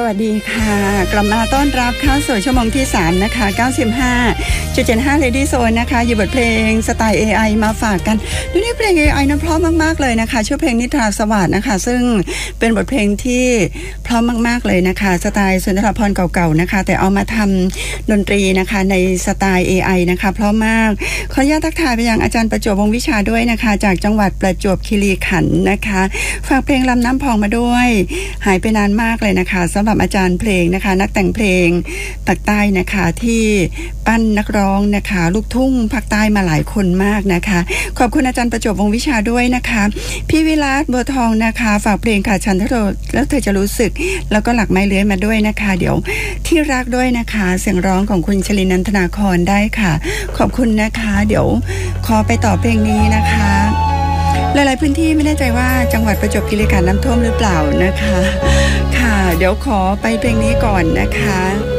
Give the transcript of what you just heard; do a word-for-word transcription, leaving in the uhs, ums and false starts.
วัสดีค่ะกลับมาต้อนรับเข้าสู่ชั่วโมงที่สามนะคะ เก้าสิบห้าจุดเจ็ดห้า Lady Zone นะคะหยิบบทเพลงสไตล์ เอ ไอ มาฝากกันดูนี่เพลง เอ ไอ นะเพราะมากๆเลยนะคะชื่อเพลงนิทราสวัสดิ์นะคะซึ่งเป็นบทเพลงที่เพราะมากๆเลยนะคะสไตล์สุนทรภรณ์เก่าๆนะคะแต่เอามาทำดนตรีนะคะในสไตล์ เอ ไอ นะคะเพราะมากขออนุญาตทักทายไปยังอาจารย์ประจวบวงศ์วิชาด้วยนะคะจากจังหวัดประจวบคีรีขันธ์นะคะฝากเพลงลำน้ำพองมาด้วยหายไปนานมากเลยนะคะสำหรับอาจารย์เพลงนะคะนักแต่งเพลงภาคใต้นะคะที่ปั้นนักร้องนะคะลูกทุ่งภาคใต้มาหลายคนมากนะคะขอบคุณอาจารย์ประจวบวงศ์วิชาด้วยนะคะพี่วิลาศบัวทองนะคะฝากเพลงค่ะฉันถ้าเธอแล้วเธอจะรู้สึกแล้วก็หลักไม้เลื้อยมาด้วยนะคะเดี๋ยวที่รักด้วยนะคะเสียงร้องของคุณชลินันทนาครได้ค่ะขอบคุณนะคะเดี๋ยวขอไปต่อเพลงนี้นะคะหลายๆพื้นที่ไม่แน่ใจว่าจังหวัดประจวบคีรีขันธ์น้ำท่วมหรือเปล่านะคะค่ะเดี๋ยวขอไปเพลงนี้ก่อนนะคะ